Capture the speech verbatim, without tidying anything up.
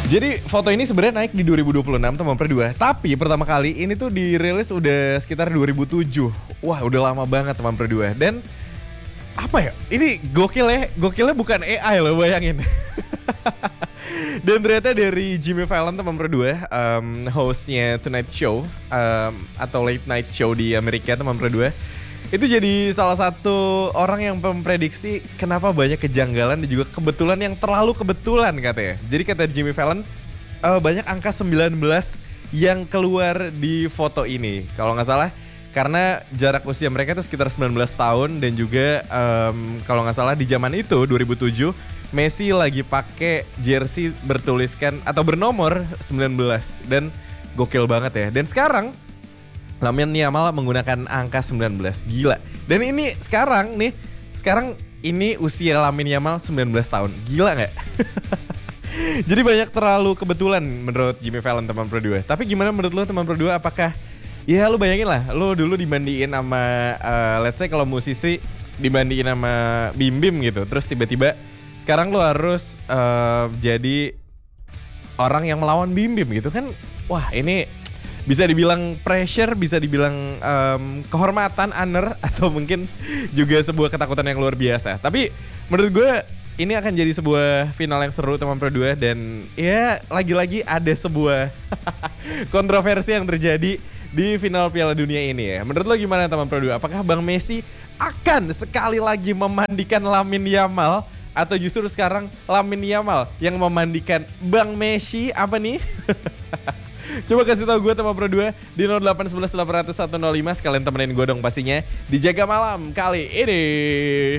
Jadi foto ini sebenarnya naik di dua ribu dua puluh enam teman berdua. Tapi pertama kali ini tuh dirilis udah sekitar dua ribu tujuh. Wah udah lama banget teman berdua. Dan apa ya? Ini gokil ya. Gokilnya bukan A I loh, bayangin. Dan ternyata dari Jimmy Fallon teman berdua, um, hostnya Tonight Show um, atau Late Night Show di Amerika teman berdua. Itu jadi salah satu orang yang memprediksi kenapa banyak kejanggalan dan juga kebetulan yang terlalu kebetulan katanya. Jadi kata Jimmy Fallon, uh, banyak angka sembilan belas yang keluar di foto ini. Kalau nggak salah, karena jarak usia mereka itu sekitar sembilan belas tahun. Dan juga um, kalau nggak salah di zaman itu, dua ribu tujuh, Messi lagi pakai jersey bertuliskan atau bernomor sembilan belas. Dan gokil banget ya. Dan sekarang Lamine Yamal menggunakan angka sembilan belas. Gila. Dan ini sekarang nih, sekarang ini usia Lamine Yamal sembilan belas tahun. Gila gak? Jadi banyak terlalu kebetulan menurut Jimmy Fallon teman berdua. Tapi gimana menurut lo teman berdua? Apakah, ya lo bayangin lah, lo dulu dibandingin sama uh, let's say kalau musisi dibandingin sama Bim Bim gitu. Terus tiba-tiba sekarang lo harus uh, jadi orang yang melawan Bim Bim gitu kan. Wah ini bisa dibilang pressure, bisa dibilang um, kehormatan, honor, atau mungkin juga sebuah ketakutan yang luar biasa. Tapi menurut gue ini akan jadi sebuah final yang seru teman berdua. Dan ya lagi-lagi ada sebuah kontroversi yang terjadi di final Piala Dunia ini ya. Menurut lo gimana teman berdua? Apakah Bang Messi akan sekali lagi memandikan Lamine Yamal? Atau justru sekarang Lamine Yamal yang memandikan Bang Messi? Apa nih? Coba kasih tahu gue teman berdua di nol delapan satu satu delapan nol satu nol lima. Sekalian temenin gue dong pastinya di Jaga Malam kali ini.